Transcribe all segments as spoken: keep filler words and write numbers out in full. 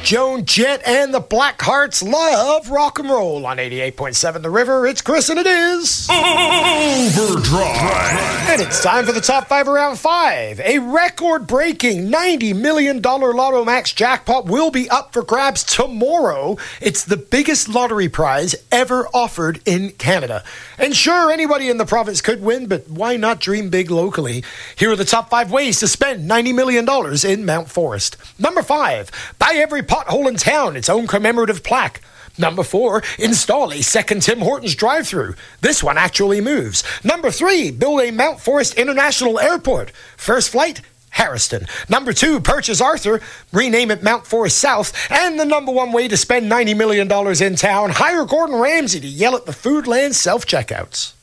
Joan Jett and the Blackhearts love rock and roll on eighty-eight point seven The River. It's Chris and it is Overdrive. And it's time for the top five around five. A record-breaking ninety million dollars Lotto Max jackpot will be up for grabs tomorrow. It's the biggest lottery prize ever offered in Canada. And sure, anybody in the province could win, but why not dream big locally? Here are the top five ways to spend ninety million dollars in Mount Forest. Number five, buy every pothole in town its own commemorative plaque. Number four, install a second Tim Hortons drive-thru. This one actually moves. Number three, build a Mount Forest International Airport. First flight, Harriston. Number two, purchase Arthur, rename it Mount Forest South. And the number one way to spend ninety million dollars in town, hire Gordon Ramsay to yell at the Foodland self-checkouts.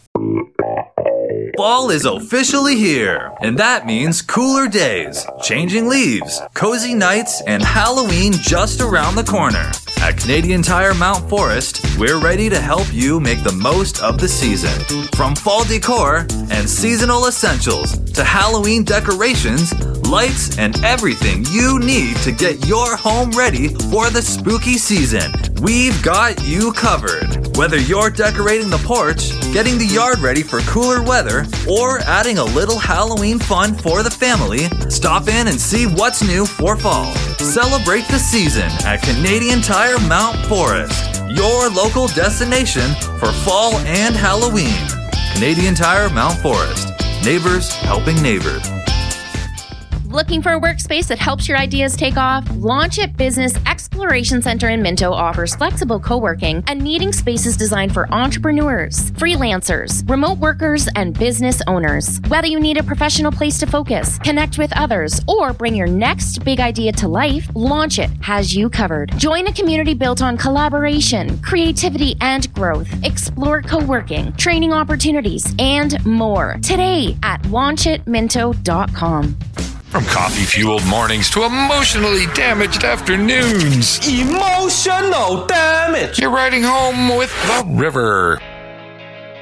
Fall is officially here, and that means cooler days, changing leaves, cozy nights, and Halloween just around the corner. At Canadian Tire Mount Forest, we're ready to help you make the most of the season. From fall decor and seasonal essentials to Halloween decorations, lights, and everything you need to get your home ready for the spooky season, we've got you covered. Whether you're decorating the porch, getting the yard ready for cooler weather, or adding a little Halloween fun for the family, stop in and see what's new for fall. Celebrate the season at Canadian Tire Mount Forest, your local destination for fall and Halloween. Canadian Tire Mount Forest. Neighbors helping neighbors. Looking for a workspace that helps your ideas take off? Launch It Business Exploration Center in Minto offers flexible co-working and meeting spaces designed for entrepreneurs, freelancers, remote workers, and business owners. Whether you need a professional place to focus, connect with others, or bring your next big idea to life, Launch It has you covered. Join a community built on collaboration, creativity, and growth. Explore co-working, training opportunities, and more today at launch it minto dot com. From coffee-fueled mornings to emotionally damaged afternoons. Emotional damage. You're riding home with The River.